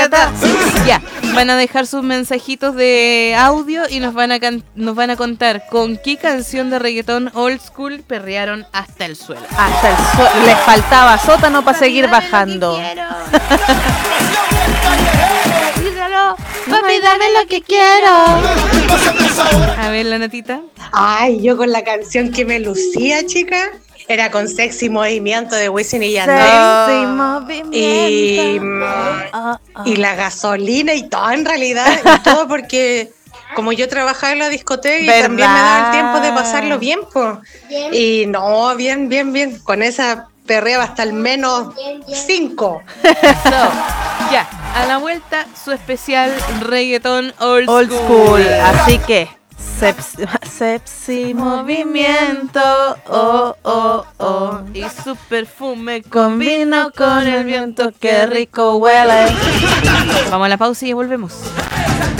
rata. Ya, van a dejar sus mensajitos de audio y nos van a contar con qué canción de reggaetón old school perrearon hasta el suelo. Hasta el suelo. Les faltaba sótano para seguir bajando. Papi, dame lo que quiero. A ver, la Natita. Ay, yo con la canción que me lucía, chica, era con Sexy Movimiento de Wisin y Yandel. Sexy movimiento. Y la gasolina y todo, en realidad, y todo porque como yo trabajaba en la discoteca y también me daba el tiempo de pasarlo bien, pues. Y no, bien. Con esa perreaba hasta el menos 5. Ya, a la vuelta su especial reggaetón old School. Así que Sepsi movimiento, y su perfume combino con el viento, qué rico huele. Vamos a la pausa y volvemos.